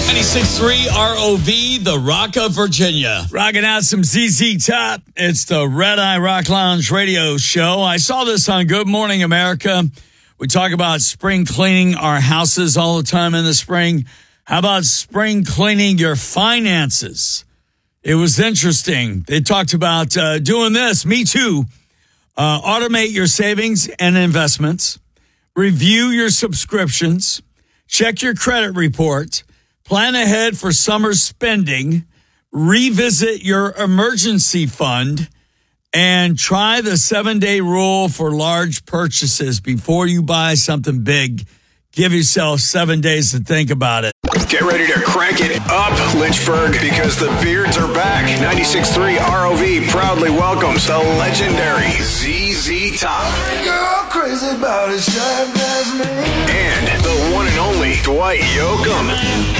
96.3 ROV, the Rock of Virginia. Rocking out some ZZ Top. It's the Red Eye Rock Lounge radio show. I saw this on Good Morning America. We talk about spring cleaning our houses all the time in the spring. How about spring cleaning your finances? It was interesting. They talked about doing this. Me too. Automate your savings and investments. Review your subscriptions. Check your credit report. Plan ahead for summer spending. Revisit your emergency fund. And try the 7-day rule for large purchases. Before you buy something big, give yourself 7 days to think about it. Get ready to crank it up, Lynchburg, because the Beards are back. 96.3 ROV proudly welcomes the legendary ZZ Top. Girl, crazy about it, and the one and only Dwight Yoakam.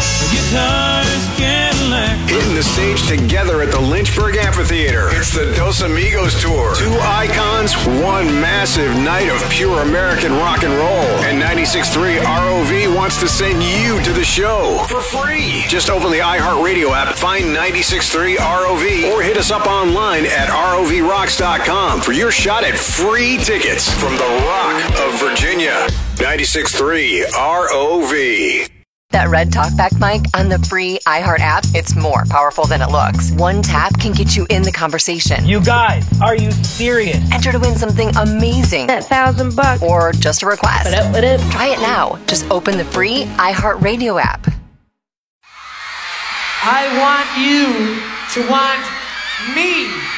Hitting the stage together at the Lynchburg Amphitheater. It's the Dos Amigos Tour. Two icons, one massive night of pure American rock and roll. And 96.3 ROV wants to send you to the show for free. Just open the iHeartRadio app, find 96.3 ROV, or hit us up online at ROVRocks.com for your shot at free tickets from the Rock of Virginia. 96.3 ROV. That red talkback mic on the free iHeart app, it's more powerful than it looks. One tap can get you in the conversation. You guys, are you serious? Enter to win something amazing. That $1,000. Or just a request. What up? Try it now. Just open the free iHeart Radio app. I want you to want me.